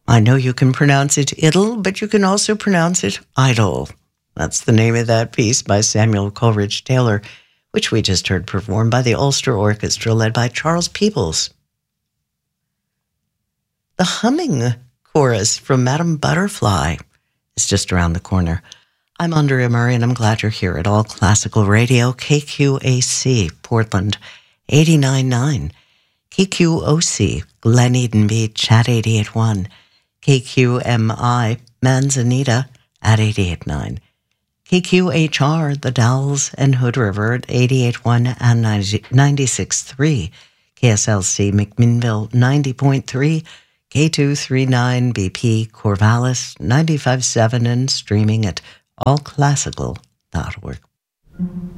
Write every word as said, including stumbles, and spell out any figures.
I know you can pronounce it idle, but you can also pronounce it idle. That's the name of that piece by Samuel Coleridge Taylor, which we just heard performed by the Ulster Orchestra led by Charles Peebles. The humming chorus from Madame Butterfly is just around the corner. I'm Andrea Murray, and I'm glad you're here at All Classical Radio, K Q A C, Portland, eighty-nine point nine, K Q O C, Glen Eden Beach at eighty-eight point one, K Q M I, Manzanita at eighty-eight point nine, K Q H R, The Dalles and Hood River at eighty-eight point one and ninety-six point three, K S L C McMinnville ninety point three, K two thirty-nine B P Corvallis ninety-five point seven, and streaming at all classical dot org.